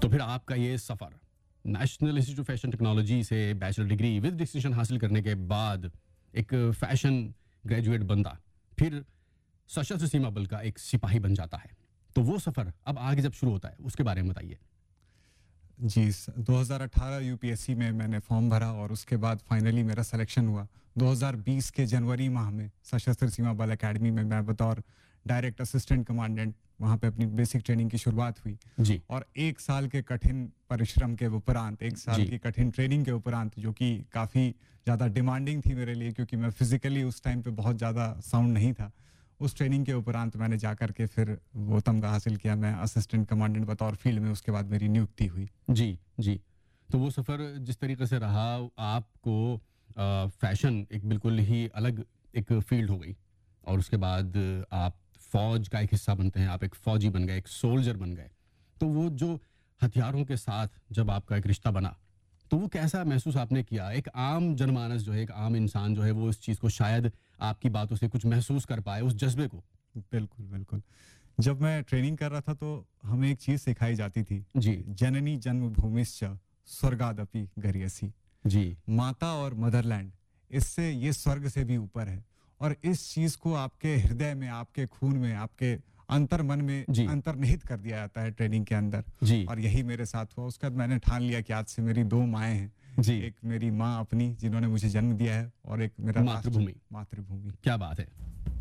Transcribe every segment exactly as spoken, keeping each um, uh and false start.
तो फिर आपका ये सफ़र national institute of fashion technology से बैचलर डिग्री विद डिस्टिंक्शन हासिल करने के बाद एक फैशन ग्रेजुएट बंदा फिर सशस्त्र सीमा बल का एक सिपाही बन जाता है। तो वो सफ़र अब आगे जब शुरू होता है उसके बारे में बताइए। जी, दो हज़ार अठारह यूपीएससी में मैंने फॉर्म भरा और उसके बाद फाइनली मेरा सिलेक्शन हुआ। दो हज़ार बीस के जनवरी माह में सशस्त्र सीमा बल एकेडमी में मैं बतौर डायरेक्ट असिस्टेंट कमांडेंट वहाँ पे अपनी बेसिक ट्रेनिंग की शुरुआत हुई जी। और एक साल के कठिन परिश्रम के उपरांत, एक साल जी। की कठिन ट्रेनिंग के उपरांत, जो कि काफ़ी ज़्यादा डिमांडिंग थी मेरे लिए क्योंकि मैं फिजिकली उस टाइम पे बहुत ज़्यादा साउंड नहीं था, उस ट्रेनिंग के उपरांत मैंने जा कर के फिर वो तमगा हासिल किया। मैं असिस्टेंट कमांडेंट बतौर फील्ड में, उसके बाद मेरी नियुक्ति हुई। जी जी। तो वो सफ़र जिस तरीके से रहा, आपको आ, फैशन एक बिल्कुल ही अलग एक फील्ड हो गई और उसके बाद आप फौज का एक हिस्सा बनते हैं, आप एक फौजी बन गए, एक सोल्जर बन गए। तो वो जो हथियारों के साथ जब आपका एक रिश्ता बना तो वो कैसा महसूस आपने किया? एक आम जनमानस जो है, एक आम इंसान जो है, वो इस चीज़ को शायद आपकी बातों से कुछ महसूस कर पाए, उस जज्बे को। बिल्कुल बिल्कुल। जब मैं ट्रेनिंग कर रहा था तो हमें एक चीज़ सिखाई जाती थी जी जननी जन्मभूमिश्च स्वर्गादपि गरीयसी। जी माता और मदरलैंड, इससे ये स्वर्ग से भी ऊपर है और इस चीज को आपके हृदय में, आपके खून में, आपके अंतर मन में जी। अंतर्निहित कर दिया जाता है ट्रेनिंग के अंदर। जी और यही मेरे साथ हुआ। उसके बाद मैंने ठान लिया कि आज से मेरी दो माएँ हैं, जी। एक मेरी माँ अपनी जिन्होंने मुझे जन्म दिया है और एक मेरा मातृभूमि। राष्ट्र, मातृभूमि। क्या बात है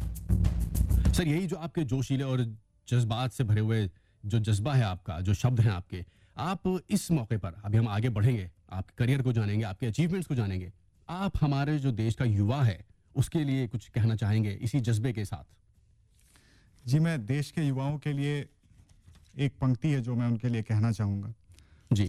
सर। यही जो आपके जोशीले और जज्बात से भरे हुए जो जज्बा है आपका, जो शब्द हैं आपके, आप इस मौके पर, अभी हम आगे बढ़ेंगे, आपके करियर को जानेंगे, आपके अचीवमेंट्स को जानेंगे, आप हमारे जो देश का युवा है उसके लिए कुछ कहना चाहेंगे इसी जज्बे के साथ? जी, मैं देश के युवाओं के लिए एक पंक्ति है जो मैं उनके लिए कहना चाहूँगा जी।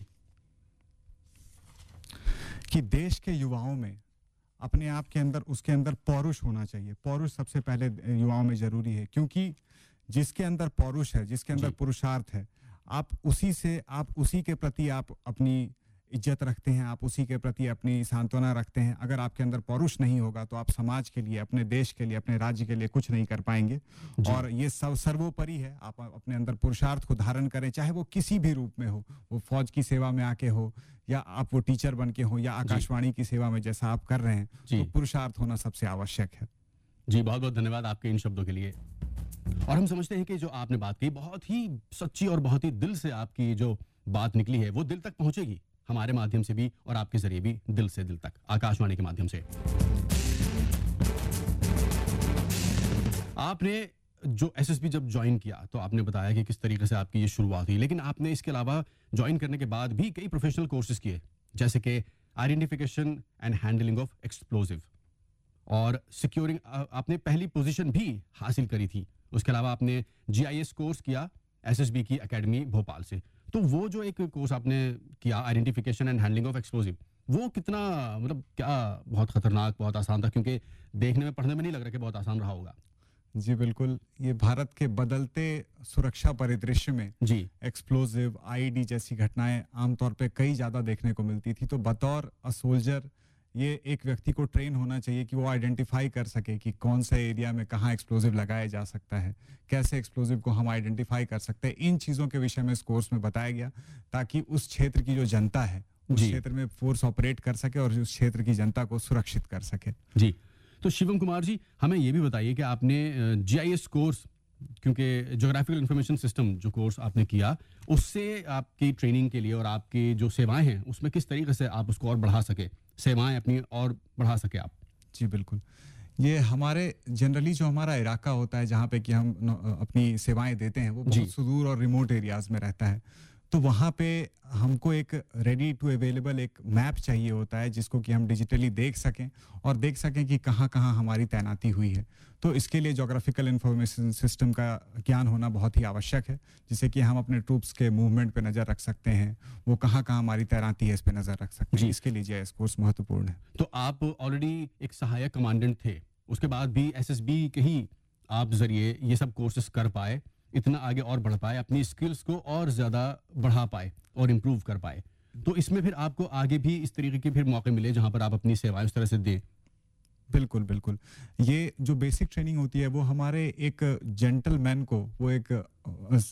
कि देश के युवाओं में अपने आप के अंदर, उसके अंदर पौरुष होना चाहिए। पौरुष सबसे पहले युवाओं में जरूरी है क्योंकि जिसके अंदर पौरुष है, जिसके अंदर जी। पुरुषार्थ है, आप उसी से, आप उसी के प्रति आप अपनी इज्जत रखते हैं, आप उसी के प्रति अपनी सांत्वना रखते हैं। अगर आपके अंदर पौरुष नहीं होगा तो आप समाज के लिए, अपने देश के लिए, अपने राज्य के लिए कुछ नहीं कर पाएंगे। और ये सब सर्वोपरि है, आप अपने अंदर पुरुषार्थ को धारण करें, चाहे वो किसी भी रूप में हो, वो फौज की सेवा में आके हो या आप वो टीचर बन के हो या आकाशवाणी की सेवा में जैसा आप कर रहे हैं, तो पुरुषार्थ होना सबसे आवश्यक है। जी, बहुत बहुत धन्यवाद आपके इन शब्दों के लिए। और हम समझते हैं कि जो आपने बात की बहुत ही सच्ची और बहुत ही दिल से आपकी जो बात निकली है वो दिल तक पहुंचेगी, हमारे माध्यम से भी और आपके जरिए भी, दिल से दिल तक, आकाशवाणी के माध्यम से। आपने जो एसएसबी जब ज्वाइन किया तो आपने बताया कि किस तरीके से आपकी ये शुरुआत हुई, लेकिन आपने इसके अलावा ज्वाइन करने के बाद भी कई प्रोफेशनल कोर्सेज किए, जैसे कि identification and handling of explosive और सिक्योरिंग, आपने पहली पोजीशन भी हासिल करी थी। उसके अलावा आपने जीआईएस कोर्स किया एसएसबी की एकेडमी भोपाल से। तो वो जो एक कोर्स आपने किया, identification and handling of explosive, वो कितना, मतलब क्या बहुत खतरनाक, बहुत आसान था? क्योंकि देखने में, पढ़ने में नहीं लग रहा कि बहुत आसान रहा होगा। जी बिल्कुल। ये भारत के बदलते सुरक्षा परिदृश्य में जी एक्सप्लोजिव, आईईडी जैसी घटनाएं आमतौर पे कई ज्यादा देखने को मिलती थी। तो बतौर अ सोल्जर ये एक व्यक्ति को ट्रेन होना चाहिए कि वो आइडेंटिफाई कर सके कि कौन से एरिया में कहाँ एक्सप्लोजिव लगाया जा सकता है, कैसे एक्सप्लोजिव को हम आइडेंटिफाई कर सकते हैं। इन चीज़ों के विषय में इस कोर्स में बताया गया ताकि उस क्षेत्र की जो जनता है उस क्षेत्र में फोर्स ऑपरेट कर सके और उस क्षेत्र की जनता को सुरक्षित कर सके। जी। तो शिवम कुमार जी, हमें ये भी बताइए कि आपने जीआईएस कोर्स, क्योंकि ज्योग्राफिकल इंफॉर्मेशन सिस्टम जो कोर्स आपने किया, उससे आपकी ट्रेनिंग के लिए और आपकी जो सेवाएं हैं उसमें किस तरीके से आप उसको और बढ़ा सके, सेवाएं अपनी और बढ़ा सके आप? जी बिल्कुल। ये हमारे जनरली जो हमारा इलाका होता है जहाँ पे कि हम अपनी सेवाएं देते हैं वो बहुत सुदूर और रिमोट एरियाज में रहता है। तो वहाँ पे हमको एक रेडी टू अवेलेबल एक मैप चाहिए होता है जिसको कि हम डिजिटली देख सकें और देख सकें कि कहाँ कहाँ हमारी तैनाती हुई है। तो इसके लिए ज्योग्राफिकल इंफॉर्मेशन सिस्टम का ज्ञान होना बहुत ही आवश्यक है, जिससे कि हम अपने ट्रूप्स के मूवमेंट पे नज़र रख सकते हैं, वो कहाँ कहाँ हमारी तैनाती है इस पे नज़र रख सकते हैं। इसके लिए जीआईएस कोर्स महत्वपूर्ण है। तो आप ऑलरेडी एक सहायक कमांडेंट थे, उसके बाद भी एसएसबी के ही आप जरिए ये सब कोर्सेस कर पाए, इतना आगे और बढ़ पाए, अपनी स्किल्स को और ज़्यादा बढ़ा पाए और इम्प्रूव कर पाए। तो इसमें फिर आपको आगे भी इस तरीके के फिर मौके मिले जहाँ पर आप अपनी सेवाएं उस तरह से दें? बिल्कुल बिल्कुल। ये जो बेसिक ट्रेनिंग होती है वो हमारे एक जेंटलमैन को, वो एक